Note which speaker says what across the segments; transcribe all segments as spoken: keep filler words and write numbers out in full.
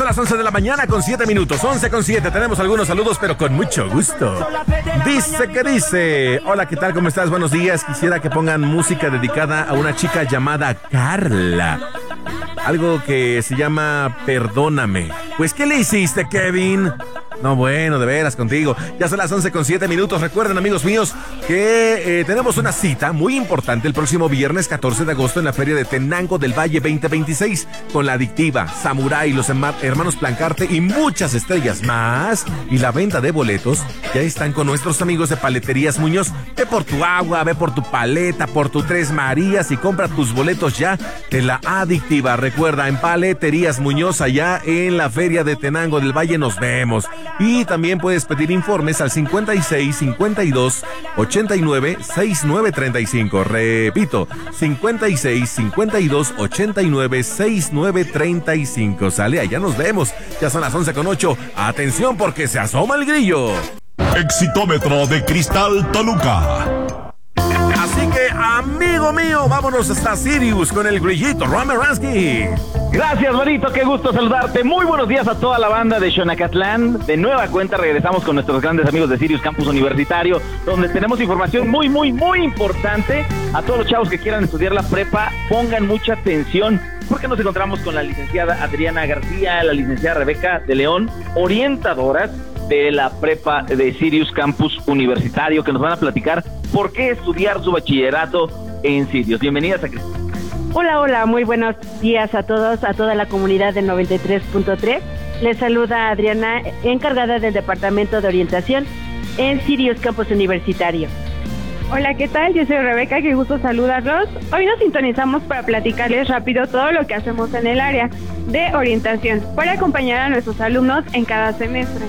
Speaker 1: las once de la mañana con siete minutos, once con siete. Tenemos algunos saludos, pero con mucho gusto. Dice que dice: hola, ¿qué tal? ¿Cómo estás? Buenos días. Quisiera que pongan música dedicada a una chica llamada Carla. Algo que se llama Perdóname. Pues, ¿qué le hiciste, Kevin? No, bueno, de veras contigo. Ya son las once con siete minutos. Recuerden, amigos míos, que eh, tenemos una cita muy importante el próximo viernes catorce de agosto en la Feria de Tenango del Valle veinte veintiséis con La Adictiva, Samurai, los hermanos Plancarte y muchas estrellas más. Y la venta de boletos ya están con nuestros amigos de Paleterías Muñoz. Ve por tu agua, ve por tu paleta, por tu Tres Marías y compra tus boletos ya de La Adictiva. Recuerda, en Paleterías Muñoz, allá en la Feria de Tenango del Valle, nos vemos. Y también puedes pedir informes al cincuenta y seis, cincuenta y dos, ochenta y nueve, sesenta y nueve treinta y cinco. Repito, cincuenta y seis, cincuenta y dos, ochenta y nueve, sesenta y nueve treinta y cinco. Sale, allá nos vemos. Ya son las once con ocho. Atención porque se asoma el grillo.
Speaker 2: Exitómetro de Cristal Toluca.
Speaker 1: Así que, amigo mío, vámonos hasta Sirius con el grillito Romeransky.
Speaker 3: Gracias, Marito, qué gusto saludarte. Muy buenos días a toda la banda de Xonacatlán. De nueva cuenta regresamos con nuestros grandes amigos de Sirius Campus Universitario, donde tenemos información muy, muy, muy importante. A todos los chavos que quieran estudiar la prepa, pongan mucha atención, porque nos encontramos con la licenciada Adriana García, la licenciada Rebeca de León, orientadoras de la prepa de Sirius Campus Universitario, que nos van a platicar por qué estudiar su bachillerato en Sirius. Bienvenidas a Cristal.
Speaker 4: Hola, hola, muy buenos días a todos, a toda la comunidad del noventa y tres punto tres. Les saluda Adriana, encargada del Departamento de Orientación en Sirius Campus Universitario.
Speaker 5: Hola, ¿qué tal? Yo soy Rebeca, qué gusto saludarlos. Hoy nos sintonizamos para platicarles rápido todo lo que hacemos en el área de orientación para acompañar a nuestros alumnos en cada semestre.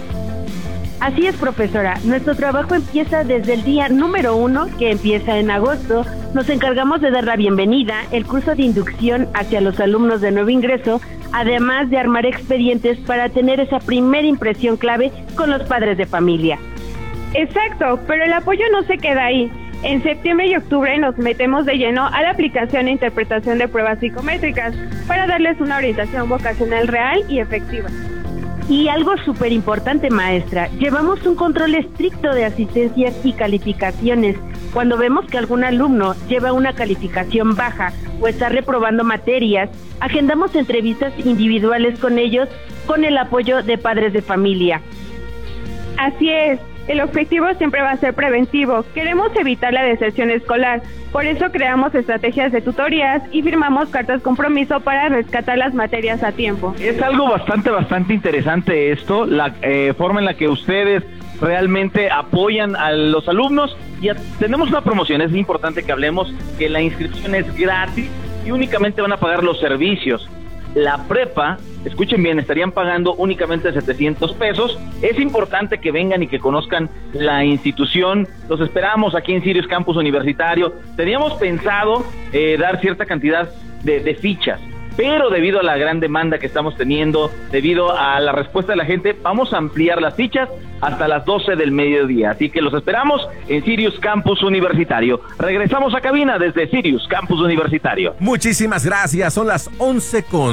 Speaker 4: Así es, profesora. Nuestro trabajo empieza desde el día número uno, que empieza en agosto. Nos encargamos de dar la bienvenida, el curso de inducción hacia los alumnos de nuevo ingreso, además de armar expedientes para tener esa primera impresión clave con los padres de familia.
Speaker 5: Exacto, pero el apoyo no se queda ahí. En septiembre y octubre nos metemos de lleno a la aplicación e interpretación de pruebas psicométricas para darles una orientación vocacional real y efectiva.
Speaker 4: Y algo súper importante, maestra, llevamos un control estricto de asistencias y calificaciones. Cuando vemos que algún alumno lleva una calificación baja o está reprobando materias, agendamos entrevistas individuales con ellos con el apoyo de padres de familia.
Speaker 5: Así es, el objetivo siempre va a ser preventivo. Queremos evitar la deserción escolar, por eso creamos estrategias de tutorías y firmamos cartas compromiso para rescatar las materias a tiempo.
Speaker 3: Es algo bastante, bastante interesante esto, la eh, forma en la que ustedes realmente apoyan a los alumnos. Y a, tenemos una promoción, es importante que hablemos, que la inscripción es gratis y únicamente van a pagar los servicios. La prepa, escuchen bien, estarían pagando únicamente setecientos pesos. Es importante que vengan y que conozcan la institución. Los esperamos aquí en Sirius Campus Universitario. Teníamos pensado eh, dar cierta cantidad de, de fichas, pero debido a la gran demanda que estamos teniendo, debido a la respuesta de la gente, vamos a ampliar las fichas hasta las doce del mediodía. Así que los esperamos en Sirius Campus Universitario. Regresamos a cabina desde Sirius Campus Universitario.
Speaker 1: Muchísimas gracias. Son las once con